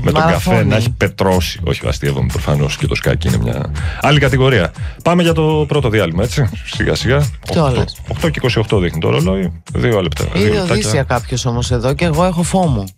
με τον καφέ να έχει πετρώσει. Όχι, αστείευομαι προφανώς, και το σκάκι είναι μια άλλη κατηγορία. Πάμε για το πρώτο διάλειμμα, έτσι. Σιγά σιγά. 8 και 28 δείχνει το ρολόι. 2 λεπτά. Είδε Οδύσσια κάποιος όμως εδώ και εγώ έχω φόμο.